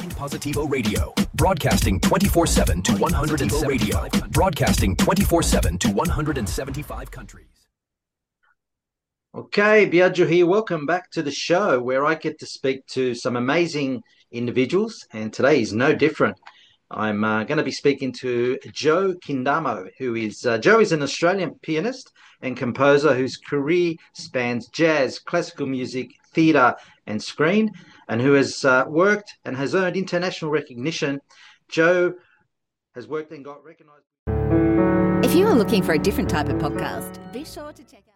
Mind Positivo Radio, broadcasting 24/7 to 107 radio, broadcasting 24/7 to 175 countries. Okay, Biagio here. Welcome back to the show where I get to speak to some amazing individuals, and today is no different. I'm going to be speaking to Joe Kindamo, who is Joe is an Australian pianist and composer whose career spans jazz, classical music, theatre, and screen, and who has worked and has earned international recognition. Joe has worked and got recognised. If you are looking for a different type of podcast, be sure to check out